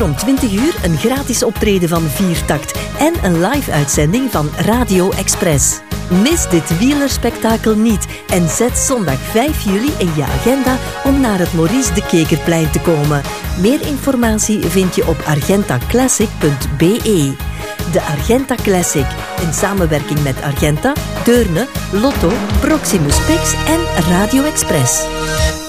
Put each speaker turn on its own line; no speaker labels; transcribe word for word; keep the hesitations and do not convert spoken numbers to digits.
om twintig uur een gratis optreden van Viertakt en een live-uitzending van Radio Express. Mis dit wielerspektakel niet en zet zondag vijf juli in je agenda om naar het Maurice de Kekerplein te komen. Meer informatie vind je op argentaclassic punt b e. De Argenta Classic, in samenwerking met Argenta, Deurne, Lotto, Proximus Pix en Radio Express.